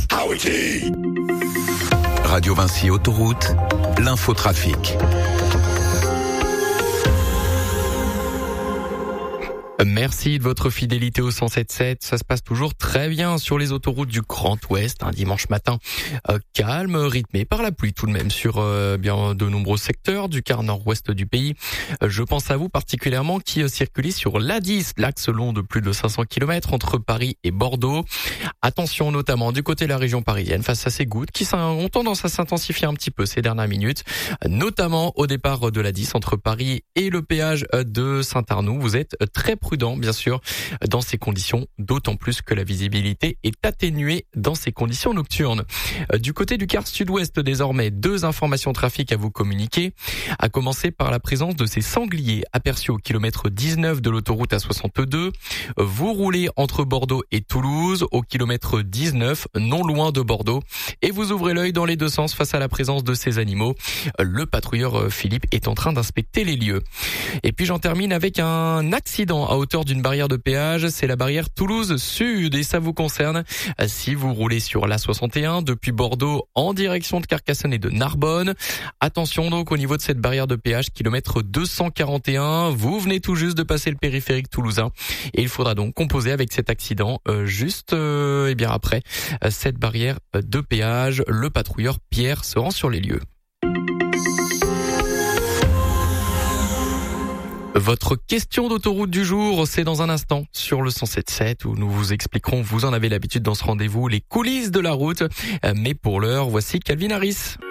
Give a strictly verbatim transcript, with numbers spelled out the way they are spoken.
Radio Vinci Autoroute, l'infotrafic. Merci de votre fidélité au cent sept sept. Ça se passe toujours très bien sur les autoroutes du Grand Ouest. Un dimanche matin euh, calme, rythmé par la pluie tout de même sur euh, bien de nombreux secteurs du quart nord-ouest du pays. Euh, je pense à vous particulièrement qui euh, circulez sur l'A dix, l'axe long de plus de cinq cents kilomètres entre Paris et Bordeaux. Attention notamment du côté de la région parisienne face à ces gouttes qui ont tendance à s'intensifier un petit peu ces dernières minutes, notamment au départ de l'A dix entre Paris et le péage de Saint-Arnoux. Vous êtes très prudent, bien sûr, dans ces conditions, d'autant plus que la visibilité est atténuée dans ces conditions nocturnes. Du côté du quart sud-ouest, désormais, deux informations trafic à vous communiquer, à commencer par la présence de ces sangliers aperçus au kilomètre dix-neuf de l'autoroute A soixante-deux. Vous roulez entre Bordeaux et Toulouse au kilomètre dix-neuf, non loin de Bordeaux, et vous ouvrez l'œil dans les deux sens face à la présence de ces animaux. Le patrouilleur Philippe est en train d'inspecter les lieux. Et puis j'en termine avec un accident à hauteur d'une barrière de péage, c'est la barrière Toulouse Sud et ça vous concerne si vous roulez sur l'A soixante et un depuis Bordeaux en direction de Carcassonne et de Narbonne. Attention donc au niveau de cette barrière de péage, kilomètre deux cent quarante et un, vous venez tout juste de passer le périphérique toulousain et il faudra donc composer avec cet accident euh, juste euh, et bien après euh, cette barrière de péage. Le patrouilleur Pierre se rend sur les lieux. Votre question d'autoroute du jour, c'est dans un instant sur le cent sept sept où nous vous expliquerons, vous en avez l'habitude dans ce rendez-vous, les coulisses de la route. Mais pour l'heure, voici Calvin Harris.